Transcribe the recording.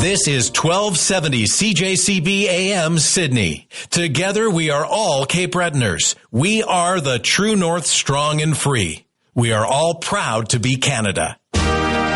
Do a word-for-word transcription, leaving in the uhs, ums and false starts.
This is twelve seventy C J C B A M Sydney. Together we are all Cape Bretoners. We are the True North, strong and free. We are all proud to be Canada.